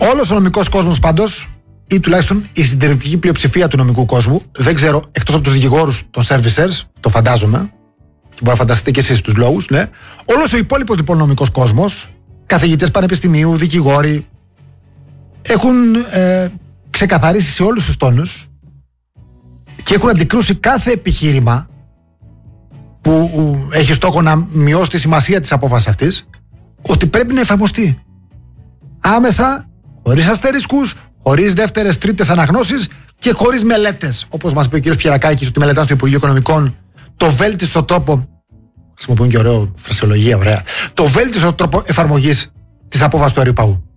Όλος ο νομικός κόσμος πάντως, ή τουλάχιστον η συντηρητική πλειοψηφία του νομικού κόσμου, δεν ξέρω, εκτός από τους δικηγόρους των servicers, το φαντάζομαι, και μπορεί να φανταστείτε και εσείς τους λόγους, ναι. Όλος ο υπόλοιπος λοιπόν νομικός κόσμος, καθηγητές πανεπιστημίου, δικηγόροι, έχουν ξεκαθαρίσει σε όλους τους τόνους και έχουν αντικρούσει κάθε επιχείρημα που έχει στόχο να μειώσει τη σημασία της απόφασης αυτής, ότι πρέπει να εφαρμοστεί άμεσα, χωρίς αστερίσκους, χωρίς δεύτερες, τρίτες αναγνώσεις και χωρίς μελέτες. Όπως μας είπε ο κ. Πιερακάκης, ότι μελετάνε στο Υπουργείο Οικονομικών το βέλτιστο τρόπο, χρησιμοποιούν και ωραίο φρασιολογία, ωραία, το βέλτιστο τρόπο εφαρμογής της απόφασης του Αριού Παγού.